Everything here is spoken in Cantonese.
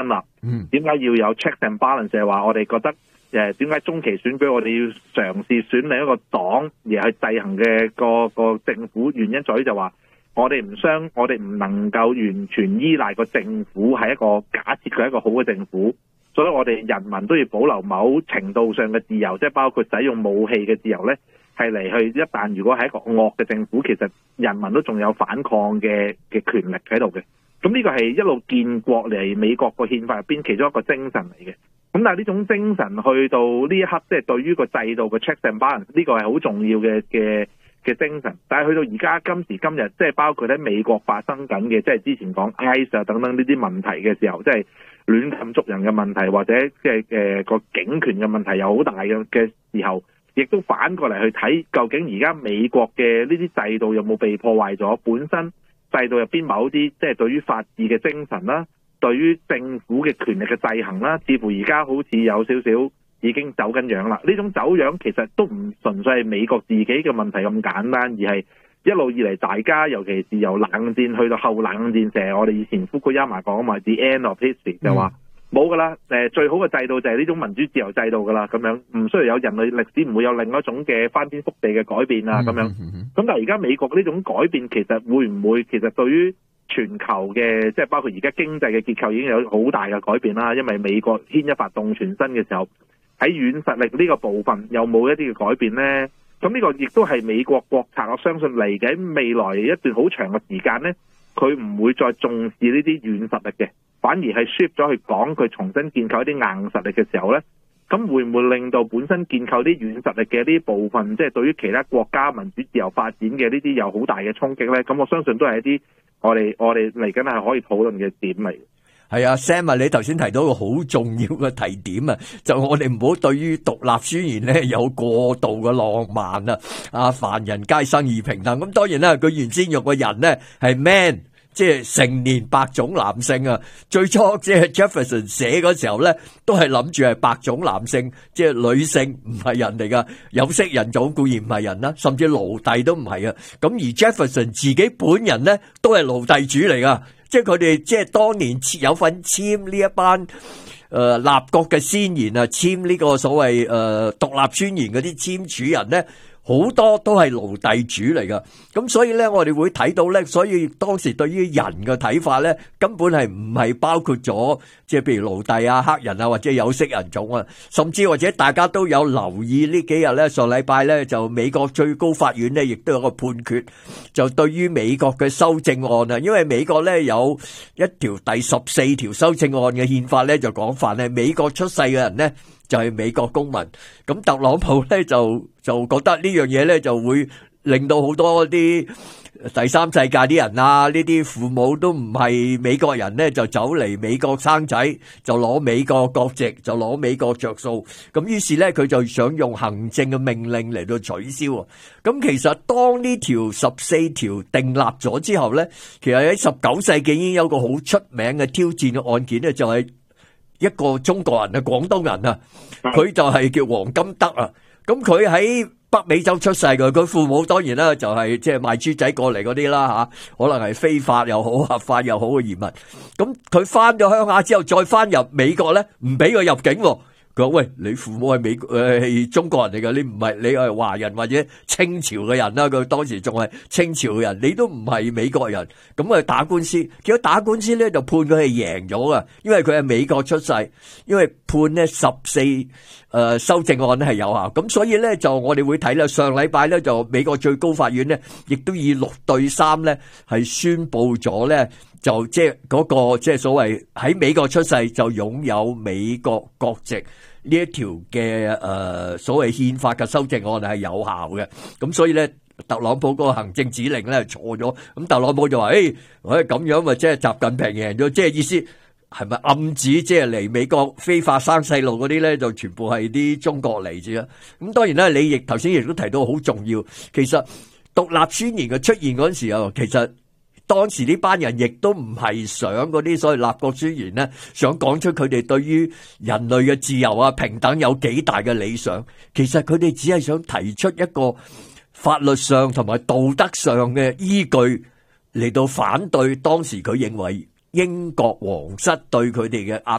啦。點解要有 checks and balance？ 就係話我哋覺得點解中期選舉我哋要嘗試選另一個黨而去制衡嘅個政府？原因在於就話我哋唔能夠完全依賴個政府係一個假設佢係一個好嘅政府，所以我哋人民都要保留某程度上嘅自由，即係包括使用武器嘅自由呢，係嚟去一旦如果係一個惡嘅政府，其實人民都仲有反抗嘅權力喺度嘅。咁呢個係一路建國嚟美國個憲法入邊其中一個精神嚟嘅。咁但係呢種精神去到呢一刻，即係對於個制度嘅 checks and balance 呢個係好重要嘅精神。但係去到而家今時今日，即係包括喺美國發生緊嘅，即係之前講 ICE 啊等等呢啲問題嘅時候，即係亂咁捉人嘅問題，或者即係個警權嘅問題又好大嘅時候，亦都反過嚟去睇究竟而家美國嘅呢啲制度有冇被破壞咗？本身制度入邊某啲即係對於法治嘅精神啦，對於政府嘅權力嘅制衡啦，似乎而家好似有少少已經走緊樣啦。呢種走樣其實都唔純粹係美國自己嘅問題咁簡單，而係一路以嚟大家，尤其是由冷戰去到後冷戰，成日我哋以前福古亞馬講啊嘛，The End of History 就話冇噶啦。最好嘅制度就係呢種民主自由制度噶啦，咁樣唔需要有人類歷史，唔會有另一種嘅翻天覆地嘅改變啊咁樣。咁但係而家美國呢種改變其實會唔會其實對於全球嘅即係包括而家經濟嘅結構已經有好大嘅改變啦，因為美國牽一發動全身嘅時候，喺軟實力呢個部分有冇一啲嘅改變呢？咁呢個亦都係美國國策，我相信嚟緊未來一段好長嘅時間呢，佢唔會再重視呢啲軟實力嘅，反而係 shift 咗去講佢重新建構一啲硬實力嘅時候呢，咁會唔會令到本身建構啲軟實力嘅呢部分，即係對於其他國家民主自由發展嘅呢啲有好大嘅衝擊呢？咁我相信都係一啲我哋嚟緊係可以討論嘅點嚟。 係啊 ，Sam 啊，你頭先提到一個好重要嘅提點啊，就我哋唔好對於獨立宣言咧有過度嘅浪漫啊！啊，凡人皆生而平等。咁當然啦，佢原先用嘅人咧係 man， 即係成年白種男性啊。最初即係 Jefferson 寫嗰時候咧，都係諗住係白種男性，即係女性唔係人嚟噶。有色人種固然唔係人啦，甚至奴隸都唔係啊。咁而 Jefferson 自己本人咧都係奴隸主嚟噶。即係佢哋即係當年有份簽呢一班立國嘅先賢啊，簽呢個所謂獨立宣言嗰啲簽署人咧，好多都係奴隸主嚟噶。咁所以咧，我哋會睇到咧，所以當時對於人嘅睇法咧，根本係唔係包括咗即係譬如奴隸啊、黑人啊或者有色人種啊，甚至或者大家都有留意呢幾日咧，上禮拜咧就美國最高法院咧亦都有個判決，就對於美國嘅修正案啊，因為美國咧有一條第14條修正案嘅憲法咧就講法咧，美國出世嘅人咧就係美國公民。咁特朗普咧就覺得呢樣嘢咧就會令到好多啲第三世界啲人啊，呢啲父母都唔係美國人咧，就走嚟美國生仔，就攞美國國籍，就攞美國着數。咁於是咧，佢就想用行政嘅命令嚟到取消。咁其實當呢條14條訂立咗之後咧，其實喺19世紀已經有個好出名嘅挑戰嘅案件咧，就係一個中國人啊，廣東人啊，佢就係叫黃金德啊。咁佢喺北美洲出世嘅，佢父母當然啦，就係即係賣豬仔過嚟嗰啲啦吓，可能係非法又好、合法又好嘅移民。咁佢翻咗鄉下之後，再翻入美國咧，唔俾佢入境。佢話：喂，你父母係係中國人嚟㗎，你唔係，你係華人或者清朝嘅人啦。佢當時仲係清朝嘅人，你都唔係美國人。咁啊打官司，結果打官司咧就判佢係贏咗㗎，因為佢係美國出世，因為判咧14修正案咧係有效。咁所以咧就我哋會睇啦，上禮拜咧就美國最高法院咧亦都以6-3咧係宣布咗咧。就即係嗰個即係所謂喺美國出世就擁有美國國籍呢一條嘅所謂憲法嘅修正案係有效嘅。咁所以咧特朗普嗰個行政指令咧錯咗。咁特朗普就話：誒咁樣咪即係習近平贏咗，即係意思係咪暗指即係嚟美國非法生細路嗰啲咧就全部係啲中國嚟自啊？咁當然啦，你亦頭先亦都提到好重要，其實獨立宣言嘅出現嗰陣時候，其實當時呢班人亦都唔係想嗰啲所謂立國宣言咧，想講出佢哋對於人類嘅自由啊、平等有幾大嘅理想。其實佢哋只係想提出一個法律上同埋道德上嘅依據嚟到反對當時佢認為英國皇室對佢哋嘅壓